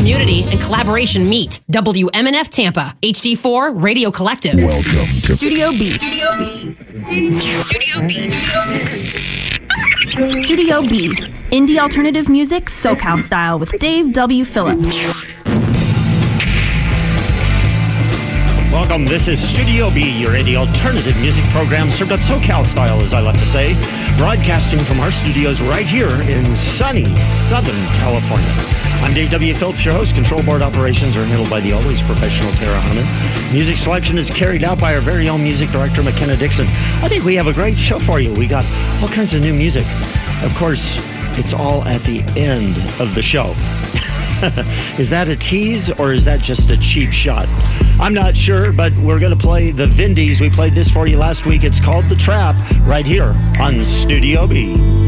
community and collaboration meet. WMNF Tampa, HD4 Radio Collective. Welcome to Studio B. Studio B. Studio B. Studio B. Indie alternative music, SoCal style with Dave W. Phillips. Welcome. This is Studio B, your indie alternative music program, served up SoCal style, as I like to say, broadcasting from our studios right here in sunny Southern California. I'm Dave W. Phillips, your host. Control board operations are handled by the always professional Tara Hunter. Music selection is carried out by our very own music director, McKenna Dixon. I think we have a great show for you. We got all kinds of new music. Of course, it's all at the end of the show. Is that a tease or is that just a cheap shot? I'm not sure, but we're going to play the Vindies. We played this for you last week. It's called The Trap right here on Studio B.